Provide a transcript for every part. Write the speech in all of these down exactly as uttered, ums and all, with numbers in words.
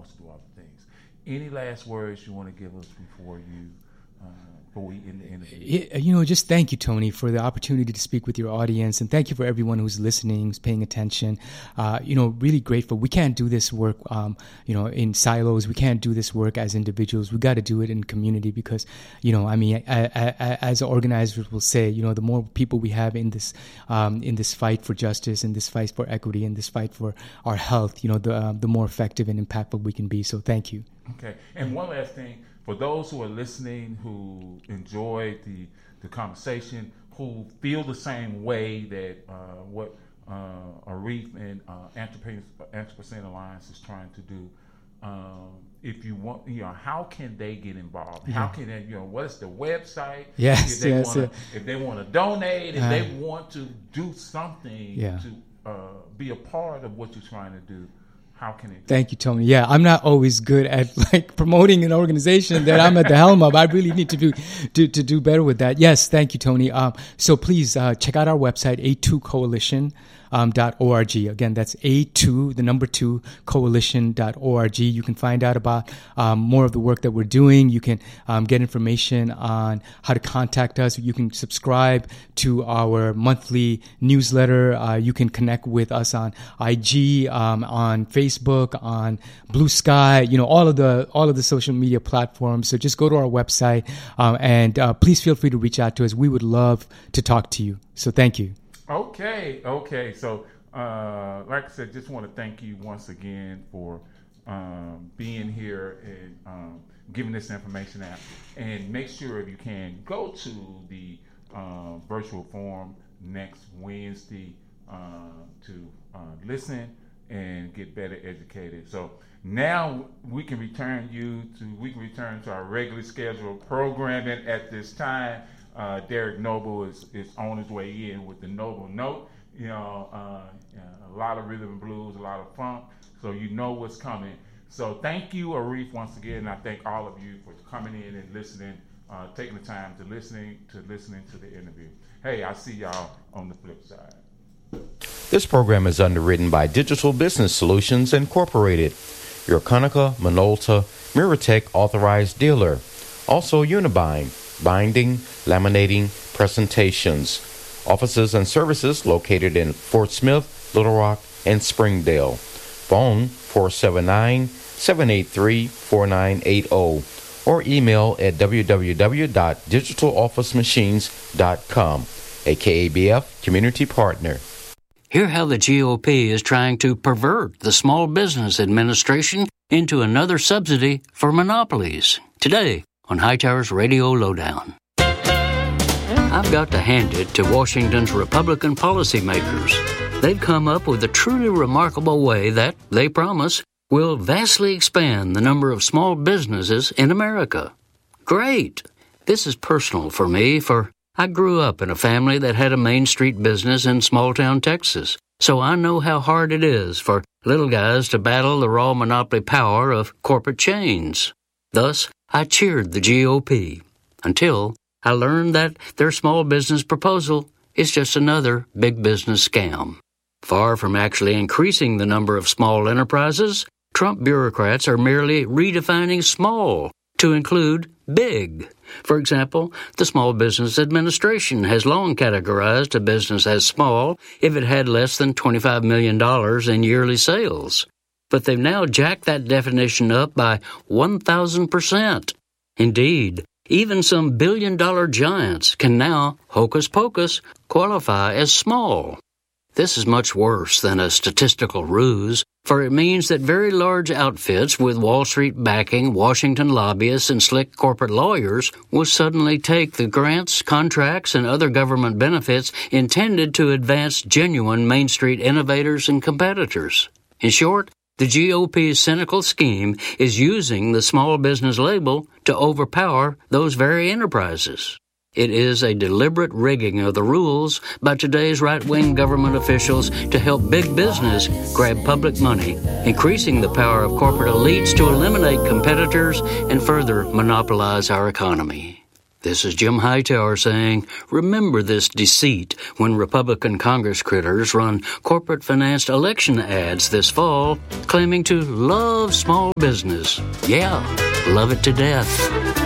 wants to do other things. Any last words you want to give us before you? Uh, before we end the interview? You know, just thank you, Tony, for the opportunity to speak with your audience, and thank you for everyone who's listening, who's paying attention. Uh, you know, really grateful. We can't do this work, um, you know, in silos. We can't do this work as individuals. We got to do it in community because, you know, I mean, I, I, I, as organizers will say, you know, the more people we have in this um, in this fight for justice, in this fight for equity, in this fight for our health, you know, the uh, the more effective and impactful we can be. So, thank you. Okay, and one last thing. For those who are listening, who enjoyed the, the conversation, who feel the same way that uh, what uh, Arif and uh, Anthropocene Alliance is trying to do, um, if you want, you know, how can they get involved? How can they, you know, what's the website? Yes, if they yes. wanna, Yeah. If they want to donate, if uh, they want to do something yeah. to uh, be a part of what you're trying to do, how can it? Thank you, Tony. Yeah, I'm not always good at like promoting an organization that I'm at the helm of. I really need to do to, to do better with that. Yes, thank you, Tony. Um, so please uh, check out our website, A two coalition dot org. Again, that's A two, the number two, coalition dot org. You can find out about um, more of the work that we're doing. You can um, get information on how to contact us. You can subscribe to our monthly newsletter. Uh, you can connect with us on I G, um, on Facebook, on Blue Sky. You know, all of the all of the social media platforms. So just go to our website um, and uh, please feel free to reach out to us. We would love to talk to you. So thank you. Okay, okay. So, uh, like I said, just want to thank you once again for um, being here and um, giving this information out. And make sure, if you can, go to the uh, virtual forum next Wednesday uh, to uh, listen and get better educated. So now we can return you to we can return to our regularly scheduled programming at this time. Uh, Derek Noble is, is on his way in with the Noble Note. You know, uh, a lot of rhythm and blues, a lot of funk, so you know what's coming. So thank you, Arif, once again, and I thank all of you for coming in and listening, uh, taking the time to listening to listening to the interview. Hey, I'll see y'all on the flip side. This program is underwritten by Digital Business Solutions Incorporated, your Konica Minolta Miratech authorized dealer. Also Unibind, binding, laminating, presentations. Offices and services located in Fort Smith, Little Rock, and Springdale. Phone four seven nine, seven eight three, four nine eight zero or email at w w w dot digital office machines dot com. A K A B F Community Partner. Hear how the G O P is trying to pervert the Small Business Administration into another subsidy for monopolies. Today on Hightower's Radio Lowdown. I've got to hand it to Washington's Republican policymakers. They've come up with a truly remarkable way that, they promise, will vastly expand the number of small businesses in America. Great! This is personal for me, for I grew up in a family that had a Main Street business in small-town Texas, so I know how hard it is for little guys to battle the raw monopoly power of corporate chains. Thus, I cheered the G O P until I learned that their small business proposal is just another big business scam. Far from actually increasing the number of small enterprises, Trump bureaucrats are merely redefining small to include big. For example, the Small Business Administration has long categorized a business as small if it had less than twenty-five million dollars in yearly sales. But they've now jacked that definition up by one thousand percent. Indeed, even some billion-dollar giants can now, hocus pocus, qualify as small. This is much worse than a statistical ruse, for it means that very large outfits with Wall Street backing, Washington lobbyists, and slick corporate lawyers will suddenly take the grants, contracts, and other government benefits intended to advance genuine Main Street innovators and competitors. In short, the G O P's cynical scheme is using the small business label to overpower those very enterprises. It is a deliberate rigging of the rules by today's right-wing government officials to help big business grab public money, increasing the power of corporate elites to eliminate competitors and further monopolize our economy. This is Jim Hightower saying, remember this deceit when Republican Congress critters run corporate-financed election ads this fall claiming to love small business. Yeah, love it to death.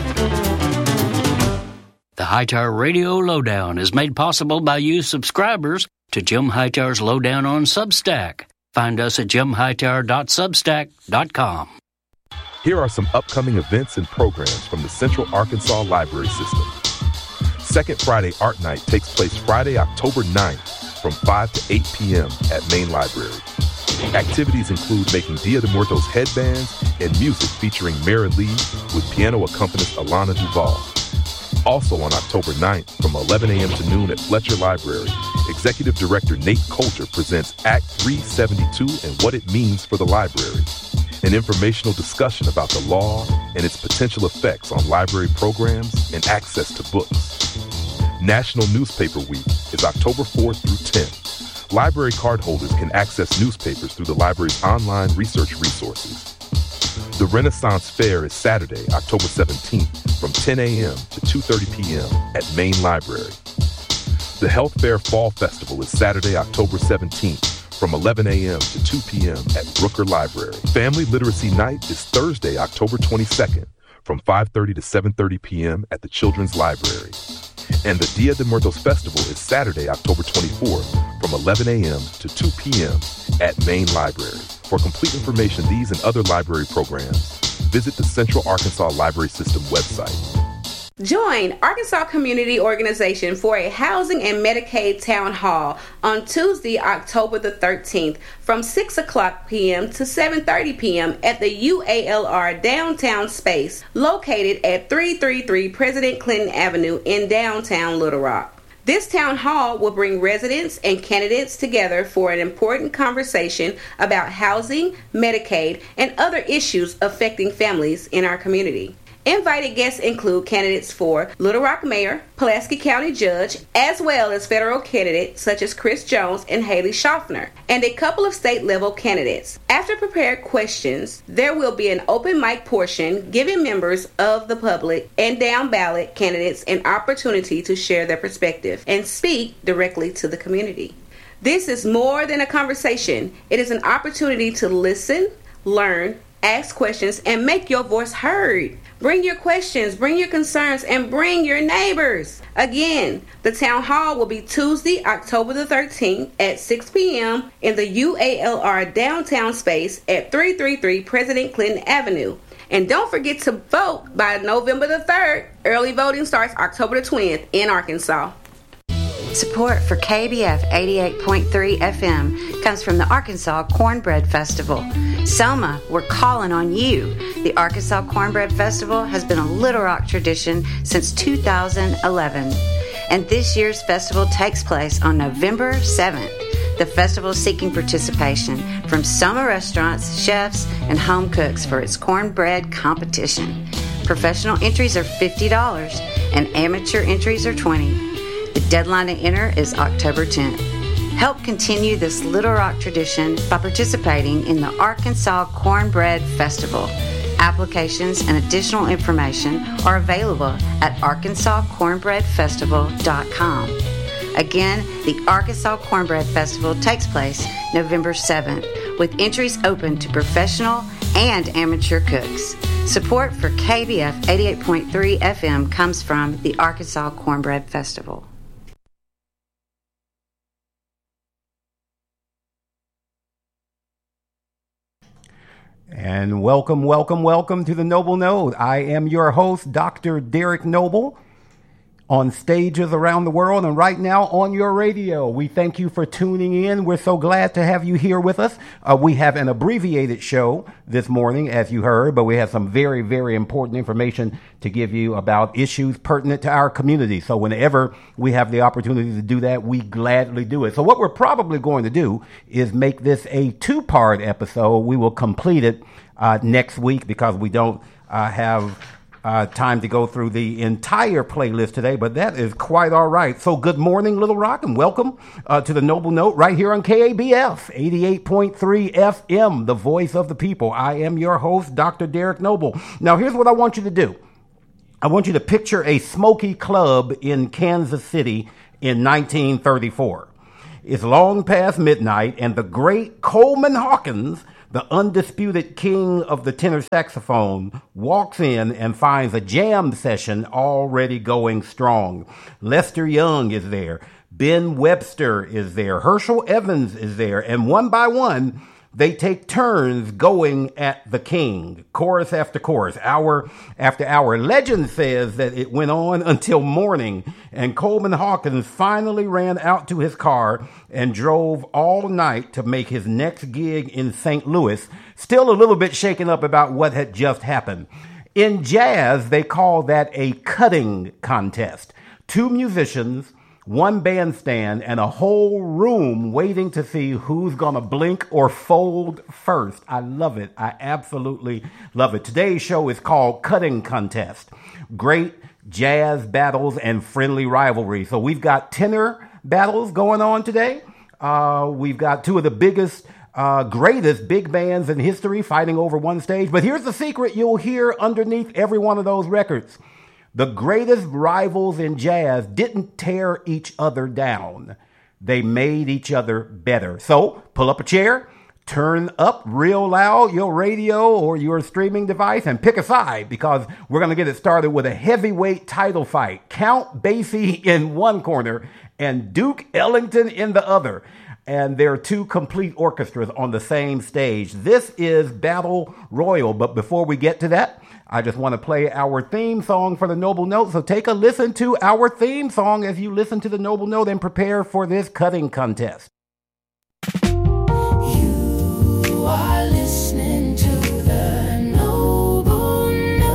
The Hightower Radio Lowdown is made possible by you subscribers to Jim Hightower's Lowdown on Substack. Find us at jim hightower dot substack dot com. Here are some upcoming events and programs from the Central Arkansas Library System. Second Friday Art Night takes place Friday, October ninth from five to eight p.m. at Main Library. Activities include making Dia de Muertos headbands and music featuring Mara Lee with piano accompanist Alana Duval. Also on October ninth from eleven a.m. to noon at Fletcher Library, Executive Director Nate Coulter presents Act three seventy-two and What It Means for the Library, an informational discussion about the law and its potential effects on library programs and access to books. National Newspaper Week is October fourth through tenth. Library cardholders can access newspapers through the library's online research resources. The Renaissance Fair is Saturday, October seventeenth from ten a.m. to two thirty p.m. at Main Library. The Health Fair Fall Festival is Saturday, October seventeenth from eleven a.m. to two p.m. at Brooker Library. Family Literacy Night is Thursday, October twenty-second from five thirty to seven thirty p.m. at the Children's Library. And the Dia de Muertos Festival is Saturday, October twenty-fourth from eleven a.m. to two p.m. at Main Library. For complete information on these and other library programs, visit the Central Arkansas Library System website. Join Arkansas Community Organization for a Housing and Medicaid Town Hall on Tuesday, October the thirteenth from six o'clock p.m. to seven thirty p.m. at the U A L R Downtown Space located at three thirty-three President Clinton Avenue in downtown Little Rock. This town hall will bring residents and candidates together for an important conversation about housing, Medicaid, and other issues affecting families in our community. Invited guests include candidates for Little Rock Mayor, Pulaski County Judge, as well as federal candidates such as Chris Jones and Haley Schaffner, and a couple of state-level candidates. After prepared questions, there will be an open mic portion giving members of the public and down-ballot candidates an opportunity to share their perspective and speak directly to the community. This is more than a conversation. It is an opportunity to listen, learn, ask questions, and make your voice heard. Bring your questions, bring your concerns, and bring your neighbors. Again, the town hall will be Tuesday, October the thirteenth at six p.m. in the U A L R Downtown Space at three thirty-three President Clinton Avenue. And don't forget to vote by November the third. Early voting starts October the twentieth in Arkansas. Support for K B F eighty-eight point three F M comes from the Arkansas Cornbread Festival. Selma, we're calling on you. The Arkansas Cornbread Festival has been a Little Rock tradition since two thousand eleven. And this year's festival takes place on November seventh. The festival is seeking participation from Selma restaurants, chefs, and home cooks for its cornbread competition. Professional entries are fifty dollars and amateur entries are twenty dollars. The deadline to enter is October tenth. Help continue this Little Rock tradition by participating in the Arkansas Cornbread Festival. Applications and additional information are available at arkansas cornbread festival dot com. Again, the Arkansas Cornbread Festival takes place November seventh, with entries open to professional and amateur cooks. Support for K B F eighty-eight point three F M comes from the Arkansas Cornbread Festival. And welcome, welcome, welcome to the Noble Node. I am your host, Doctor Derek Noble, on stages around the world and right now on your radio. We thank you for tuning in. We're so glad to have you here with us. Uh, we have an abbreviated show this morning, as you heard, but we have some very, very important information to give you about issues pertinent to our community. So whenever we have the opportunity to do that, we gladly do it. So what we're probably going to do is make this a two-part episode. We will complete it uh, next week because we don't uh, have Uh, time to go through the entire playlist today, but that is quite all right. So good morning, Little Rock, and welcome uh, to the Noble Note right here on K A B F eighty-eight point three F M, the voice of the people. I am your host, Doctor Derek Noble. Now, here's what I want you to do. I want you to picture a smoky club in Kansas City in nineteen thirty-four. It's long past midnight, and the great Coleman Hawkins, the undisputed king of the tenor saxophone, walks in and finds a jam session already going strong. Lester Young is there. Ben Webster is there. Herschel Evans is there. And one by one, they take turns going at the king, chorus after chorus, hour after hour. Legend says that it went on until morning, and Coleman Hawkins finally ran out to his car and drove all night to make his next gig in Saint Louis, still a little bit shaken up about what had just happened. In jazz, they call that a cutting contest. Two musicians, one bandstand, and a whole room waiting to see who's going to blink or fold first. I love it. I absolutely love it. Today's show is called Cutting Contest. Great jazz battles and friendly rivalry. So we've got tenor battles going on today. Uh, we've got two of the biggest, uh, greatest big bands in history fighting over one stage. But here's the secret you'll hear underneath every one of those records. The greatest rivals in jazz didn't tear each other down. They made each other better. So pull up a chair, turn up real loud your radio or your streaming device, and pick a side, because we're going to get it started with a heavyweight title fight. Count Basie in one corner and Duke Ellington in the other. And there are two complete orchestras on the same stage. This is Battle Royal. But before we get to that, I just want to play our theme song for the Noble Note. So take a listen to our theme song as you listen to the Noble Note and prepare for this cutting contest. You are listening to the Noble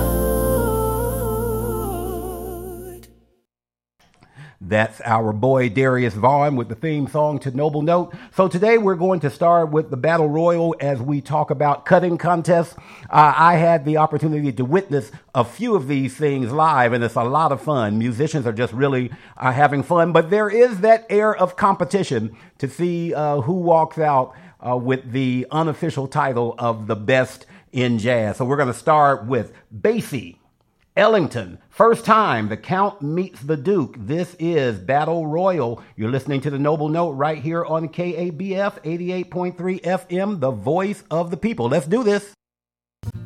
Note. That's our boy Darius Vaughn with the theme song to Noble Note. So today we're going to start with the Battle Royal as we talk about cutting contests. Uh, I had the opportunity to witness a few of these things live, and it's a lot of fun. Musicians are just really uh, having fun, but there is that air of competition to see uh, who walks out uh, with the unofficial title of the best in jazz. So we're going to start with Basie, Ellington. First time the Count meets the Duke. This is Battle Royal. You're listening to the Noble Note right here on K A B F eighty-eight point three F M, the voice of the people. Let's do this.